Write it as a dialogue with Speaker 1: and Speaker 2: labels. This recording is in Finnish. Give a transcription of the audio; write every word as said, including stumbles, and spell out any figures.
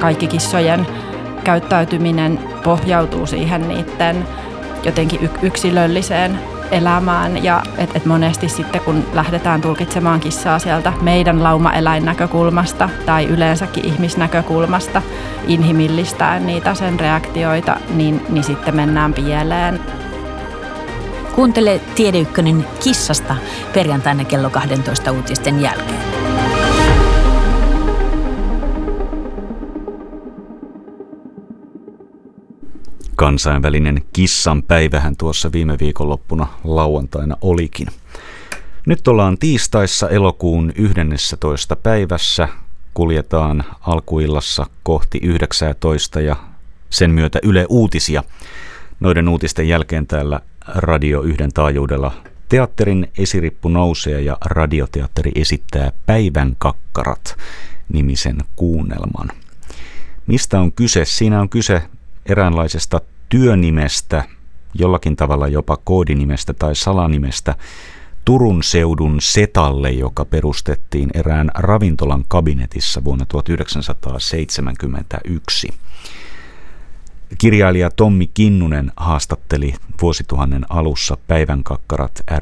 Speaker 1: kaikki kissojen käyttäytyminen pohjautuu siihen niiden jotenkin yksilölliseen elämään ja et, et monesti sitten kun lähdetään tulkitsemaan kissaa sieltä meidän laumaeläinnäkökulmasta tai yleensäkin ihmisnäkökulmasta inhimillistäen niitä sen reaktioita, niin, niin sitten mennään pieleen.
Speaker 2: Kuuntele Tiede Ykkönen kissasta perjantaina kello kaksitoista uutisten jälkeen.
Speaker 3: Kansainvälinen kissan päivähän tuossa viime viikonloppuna lauantaina olikin. Nyt ollaan tiistaissa elokuun yhdennessätoista päivässä. Kuljetaan alkuillassa kohti yhdeksäntoista ja sen myötä Yle Uutisia. Noiden uutisten jälkeen täällä Radio yhden taajuudella teatterin esirippu nousee ja radioteatteri esittää Päivän kakkarat -nimisen kuunnelman. Mistä on kyse? Siinä on kyse eräänlaisesta työnimestä, jollakin tavalla jopa koodinimestä tai salanimestä Turun seudun setalle, joka perustettiin erään ravintolan kabinetissa vuonna tuhatyhdeksänsataaseitsemänkymmentäyksi. Kirjailija Tommi Kinnunen haastatteli vuosituhannen alussa Päivän kakkarat